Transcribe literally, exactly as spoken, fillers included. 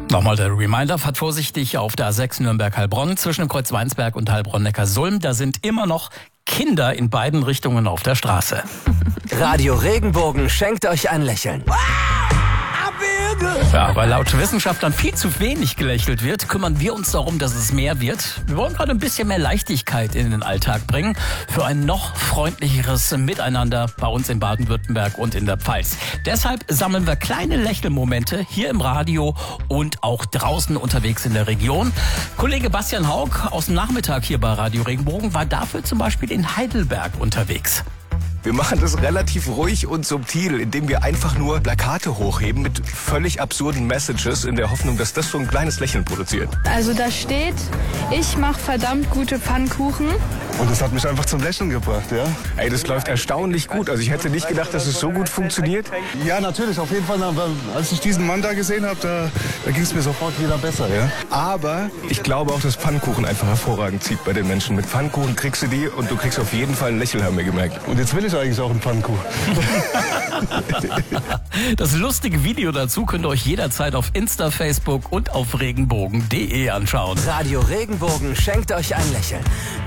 Nochmal der Reminder, fahrt vorsichtig auf der A sechs Nürnberg-Heilbronn zwischen dem Kreuz Weinsberg und Heilbronn-Neckarsulm. Da sind immer noch Kinder in beiden Richtungen auf der Straße. Radio Regenbogen schenkt euch ein Lächeln. Ja, weil laut Wissenschaftlern viel zu wenig gelächelt wird, kümmern wir uns darum, dass es mehr wird. Wir wollen gerade ein bisschen mehr Leichtigkeit in den Alltag bringen für ein noch freundlicheres Miteinander bei uns in Baden-Württemberg und in der Pfalz. Deshalb sammeln wir kleine Lächelmomente hier im Radio und auch draußen unterwegs in der Region. Kollege Bastian Haug aus dem Nachmittag hier bei Radio Regenbogen war dafür zum Beispiel in Heidelberg unterwegs. Wir machen das relativ ruhig und subtil, indem wir einfach nur Plakate hochheben mit völlig absurden Messages in der Hoffnung, dass das so ein kleines Lächeln produziert. Also da steht, ich mache verdammt gute Pfannkuchen. Und das hat mich einfach zum Lächeln gebracht, ja. Ey, das läuft erstaunlich gut. Also ich hätte nicht gedacht, dass es so gut funktioniert. Ja, natürlich, auf jeden Fall. Aber als ich diesen Mann da gesehen habe, da, da ging es mir sofort wieder besser, ja. Aber ich glaube auch, dass Pfannkuchen einfach hervorragend zieht bei den Menschen. Mit Pfannkuchen kriegst du die und du kriegst auf jeden Fall ein Lächeln, haben wir gemerkt. Und jetzt will ich eigentlich auch einen Pfannkuchen. Das lustige Video dazu könnt ihr euch jederzeit auf Insta, Facebook und auf regenbogen punkt de anschauen. Radio Regenbogen schenkt euch ein Lächeln.